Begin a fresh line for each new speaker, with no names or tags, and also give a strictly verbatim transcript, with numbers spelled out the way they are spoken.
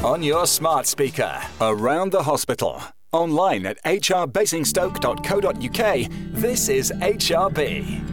On your smart speaker. Around the hospital. Online at h r basingstoke dot co dot u k. This is H R B.